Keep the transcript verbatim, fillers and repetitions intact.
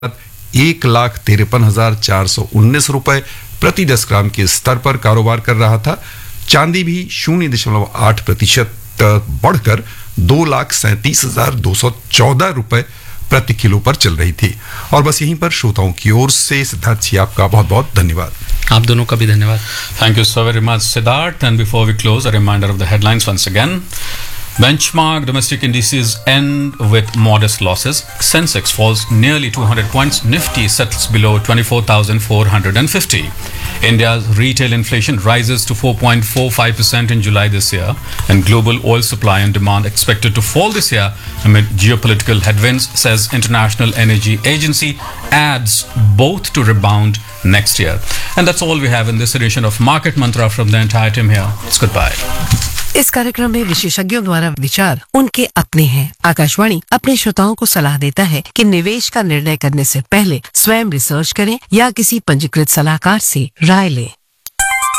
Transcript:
एक लाख तिरपन हजार चार सौ उन्नीस रुपए प्रति दस ग्राम के स्तर पर कारोबार कर रहा था। चांदी भी शून्य दशमलव आठ प्रतिशत बढ़कर दो लाख सैंतीस हजार दो सौ चौदह रुपए प्रति किलो पर चल रही थी। और बस यहीं पर श्रोताओं की ओर से सिद्धार्थ जी आपका बहुत बहुत धन्यवाद। आप दोनों का भी धन्यवाद। Thank you so very much, Siddharth. And before we close, a reminder of the headlines once again. Benchmark domestic indices end with modest losses. Sensex falls nearly two hundred points. Nifty settles below twenty-four thousand four hundred fifty. India's retail inflation rises to four point four five percent in July this year, and global oil supply and demand expected to fall this year amid geopolitical headwinds, says International Energy Agency, adds both to rebound next year. And that's all we have in this edition of Market Mantra from the entire team here. It's goodbye. इस कार्यक्रम में विशेषज्ञों द्वारा विचार उनके अपने हैं। आकाशवाणी अपने श्रोताओं को सलाह देता है कि निवेश का निर्णय करने से पहले स्वयं रिसर्च करें या किसी पंजीकृत सलाहकार से राय लें।